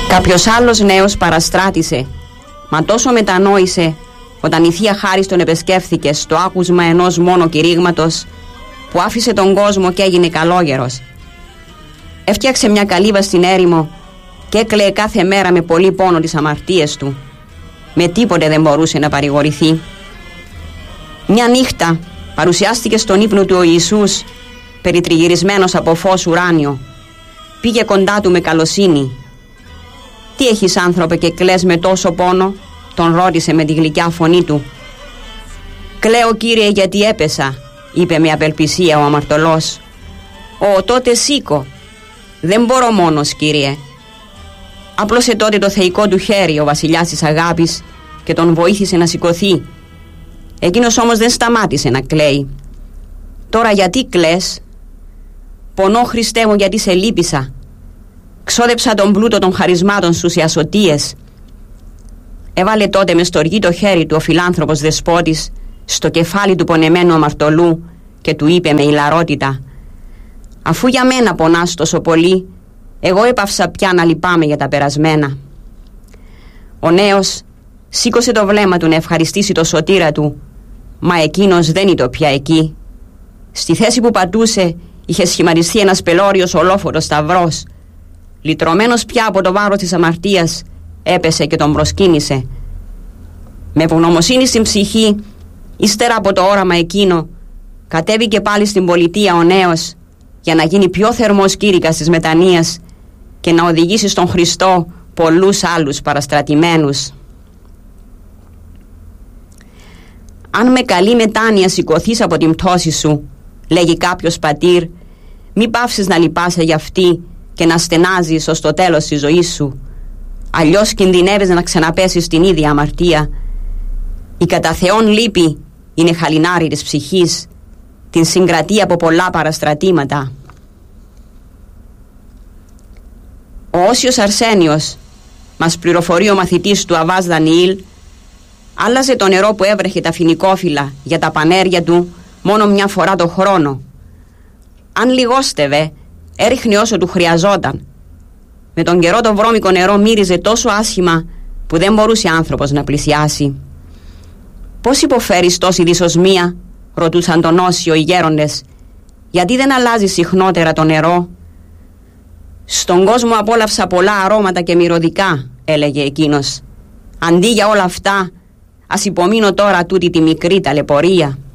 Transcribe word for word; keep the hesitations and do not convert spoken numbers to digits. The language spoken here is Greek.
Κάποιος άλλος νέος παραστράτησε, μα τόσο μετανόησε όταν η Θεία Χάρις τον επεσκέφθηκε στο άκουσμα ενός μόνο κηρύγματος, που άφησε τον κόσμο και έγινε καλόγερος. Έφτιαξε μια καλύβα στην έρημο και έκλαιε κάθε μέρα με πολύ πόνο τις αμαρτίες του. Με τίποτε δεν μπορούσε να παρηγορηθεί. Μια νύχτα παρουσιάστηκε στον ύπνο του ο Ιησούς, περιτριγυρισμένος από φως ουράνιο. Πήγε κοντά του με καλοσύνη. «Τι έχεις, άνθρωπε, και κλαις με τόσο πόνο?» τον ρώτησε με τη γλυκιά φωνή του. «Κλαίω, Κύριε, γιατί έπεσα», είπε με απελπισία ο αμαρτωλός. «Ω, τότε σήκω». «Δεν μπορώ μόνος, Κύριε». Άπλωσε τότε το θεϊκό του χέρι ο βασιλιάς της αγάπης και τον βοήθησε να σηκωθεί. Εκείνος όμως δεν σταμάτησε να κλαίει. «Τώρα γιατί κλαις?» «Πονώ, Χριστέ μου, γιατί σε λύπησα. Ξόδεψα τον πλούτο των χαρισμάτων σου σε ασωτίες». Έβαλε τότε με στοργή το χέρι του ο φιλάνθρωπος δεσπότης στο κεφάλι του πονεμένου αμαρτωλού και του είπε με ηλαρότητα: «Αφού για μένα πονάς τόσο πολύ, εγώ έπαυσα πια να λυπάμαι για τα περασμένα». Ο νέος σήκωσε το βλέμμα του να ευχαριστήσει το σωτήρα του, μα εκείνος δεν ήταν πια εκεί. Στη θέση που πατούσε είχε σχηματιστεί ένας πελώριος ολόφωτος σταυρός. Λυτρωμένος πια από το βάρος της αμαρτίας, έπεσε και τον προσκύνησε. Με ευγνωμοσύνη στην ψυχή, ύστερα από το όραμα εκείνο, κατέβηκε πάλι στην πολιτεία ο νέος για να γίνει πιο θερμός κήρυκας της μετανοίας και να οδηγήσει στον Χριστό πολλούς άλλους παραστρατημένους. «Αν με καλή μετάνοια σηκωθείς από την πτώση σου», λέγει κάποιος πατήρ, «μη πάυσεις να λυπάσαι για αυτή και να στενάζεις ως το τέλος της ζωής σου. Αλλιώς κινδυνεύεις να ξαναπέσεις στην ίδια αμαρτία. Η κατά Θεόν λύπη είναι χαλινάρι της ψυχής, την συγκρατεί από πολλά παραστρατήματα». Ο Όσιος Αρσένιος, μας πληροφορεί ο μαθητής του Αββάς Δανιήλ, άλλαζε το νερό που έβρεχε τα φοινικόφυλλα για τα πανέρια του μόνο μια φορά το χρόνο. Αν λιγόστευε, έριχνε όσο του χρειαζόταν. Με τον καιρό το βρώμικο νερό μύριζε τόσο άσχημα που δεν μπορούσε άνθρωπος να πλησιάσει. «Πώς υποφέρεις τόση δυσοσμία?» ρωτούσαν τον Όσιο οι γέροντες. «Γιατί δεν αλλάζει συχνότερα το νερό?» «Στον κόσμο απόλαυσα πολλά αρώματα και μυρωδικά», έλεγε εκείνος. «Αντί για όλα αυτά, ας υπομείνω τώρα τούτη τη μικρή ταλαιπωρία».